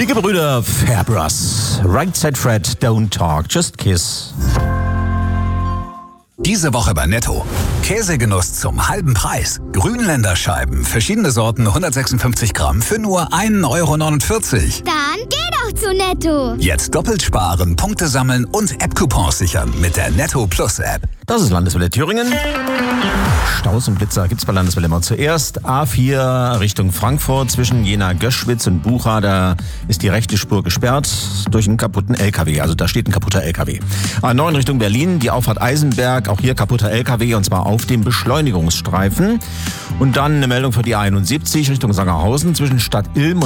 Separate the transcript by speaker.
Speaker 1: Die Gebrüder Fabras. Right Side Fred, Don't Talk, Just Kiss.
Speaker 2: Diese Woche bei Netto. Käsegenuss zum halben Preis. Grünländer Scheiben, verschiedene Sorten, 156 Gramm für nur 1,49 Euro.
Speaker 3: Dann geh doch zu Netto.
Speaker 2: Jetzt doppelt sparen, Punkte sammeln und App-Coupons sichern mit der Netto Plus App.
Speaker 1: Das ist Landeswelle Thüringen. Staus und Blitzer gibt's bei Landeswelle immer zuerst. A4 Richtung Frankfurt zwischen Jena-Göschwitz und Bucha. Da ist die rechte Spur gesperrt durch einen kaputten LKW. Also da steht ein kaputter LKW. A9 Richtung Berlin, die Auffahrt Eisenberg. Auch hier kaputter LKW und zwar auf dem Beschleunigungsstreifen. Und dann eine Meldung für die A71 Richtung Sangerhausen zwischen Stadt Ilm